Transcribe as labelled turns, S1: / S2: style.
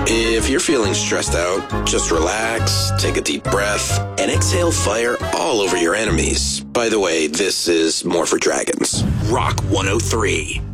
S1: If you're feeling stressed out, just relax, take a deep breath, and exhale fire all over your enemies. By the way, this is more for dragons.
S2: Rock 103.